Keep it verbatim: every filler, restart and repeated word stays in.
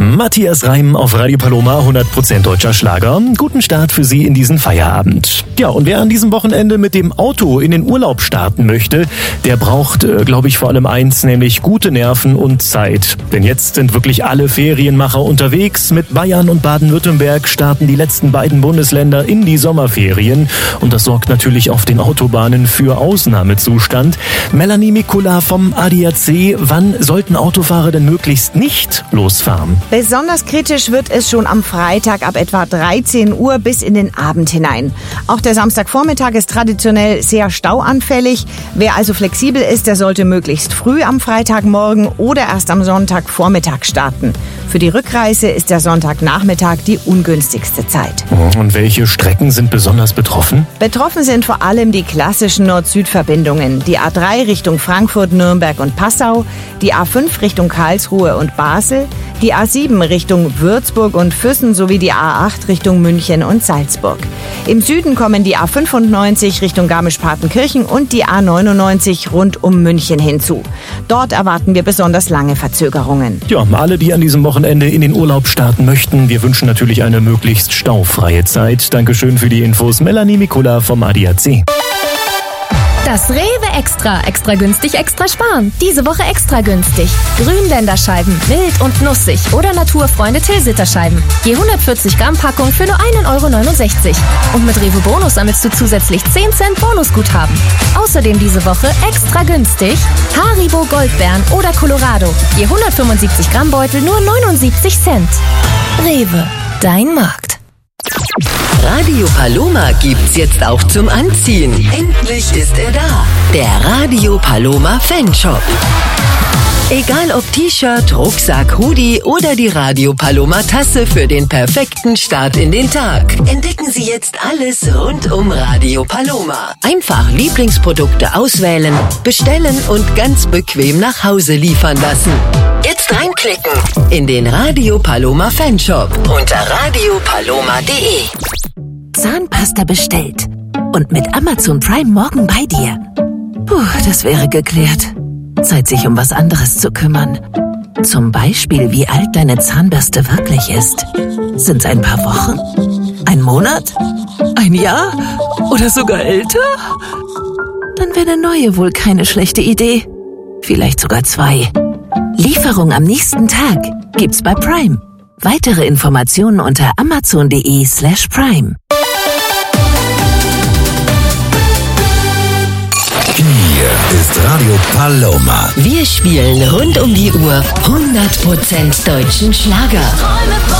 Matthias Reim auf Radio Paloma, hundert Prozent deutscher Schlager. Guten Start für Sie in diesen Feierabend. Ja, und wer an diesem Wochenende mit dem Auto in den Urlaub starten möchte, der braucht, äh, glaube ich, vor allem eins, nämlich gute Nerven und Zeit. Denn jetzt sind wirklich alle Ferienmacher unterwegs. Mit Bayern und Baden-Württemberg starten die letzten beiden Bundesländer in die Sommerferien. Und das sorgt natürlich auf den Autobahnen für Ausnahmezustand. Melanie Mikula vom A D A C, wann sollten Autofahrer denn möglichst nicht losfahren? Besonders kritisch wird es schon am Freitag ab etwa dreizehn Uhr bis in den Abend hinein. Auch der Samstagvormittag ist traditionell sehr stauanfällig. Wer also flexibel ist, der sollte möglichst früh am Freitagmorgen oder erst am Sonntagvormittag starten. Für die Rückreise ist der Sonntagnachmittag die ungünstigste Zeit. Und welche Strecken sind besonders betroffen? Betroffen sind vor allem die klassischen Nord-Süd-Verbindungen. Die A drei Richtung Frankfurt, Nürnberg und Passau, die A fünf Richtung Karlsruhe und Basel, die A sieben Richtung Würzburg und Füssen sowie die A acht Richtung München und Salzburg. Im Süden kommen die A fünfundneunzig Richtung Garmisch-Partenkirchen und die A neunundneunzig rund um München hinzu. Dort erwarten wir besonders lange Verzögerungen. Ja, alle, die an diesem Wochenende in den Urlaub starten möchten, wir wünschen natürlich eine möglichst staufreie Zeit. Dankeschön für die Infos, Melanie Mikula vom A D A C. Das Rewe Extra. Extra günstig, extra sparen. Diese Woche extra günstig. Grünländerscheiben, mild und nussig oder Naturfreunde Tilsiterscheiben. Je hundertvierzig Gramm Packung für nur ein Euro neunundsechzig. Und mit Rewe Bonus sammelst du zusätzlich zehn Cent Bonusguthaben. Außerdem diese Woche extra günstig Haribo Goldbeeren oder Colorado. Je hundertfünfundsiebzig Gramm Beutel nur neunundsiebzig Cent. Rewe, dein Markt. Radio Paloma gibt's jetzt auch zum Anziehen. Endlich ist er da. Der Radio Paloma Fanshop. Egal ob T-Shirt, Rucksack, Hoodie oder die Radio Paloma Tasse für den perfekten Start in den Tag. Entdecken Sie jetzt alles rund um Radio Paloma. Einfach Lieblingsprodukte auswählen, bestellen und ganz bequem nach Hause liefern lassen. Jetzt reinklicken in den Radio Paloma Fanshop unter radio paloma punkt de. Zahnpasta bestellt und mit Amazon Prime morgen bei dir. Puh, das wäre geklärt. Zeit, sich um was anderes zu kümmern. Zum Beispiel, wie alt deine Zahnbürste wirklich ist. Sind's ein paar Wochen? Ein Monat? Ein Jahr? Oder sogar älter? Dann wäre eine neue wohl keine schlechte Idee. Vielleicht sogar zwei. Lieferung am nächsten Tag gibt's bei Prime. Weitere Informationen unter amazon punkt de slash prime. Hier ist Radio Paloma. Wir spielen rund um die Uhr hundert Prozent deutschen Schlager.